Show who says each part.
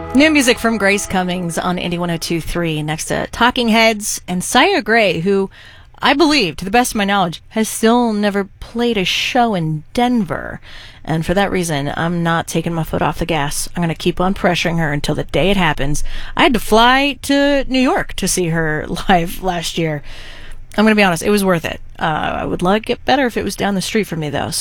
Speaker 1: New music from Grace Cummings on Indie 102.3 next to Talking Heads and Sire Gray, who I believe, to the best of my knowledge, has still never played a show in Denver. And for that reason, I'm not taking my foot off the gas. I'm going to keep on pressuring her until the day it happens. I had to fly to New York to see her live last year. I'm going to be honest, it was worth it. I would like it better if it was down the street from me, though.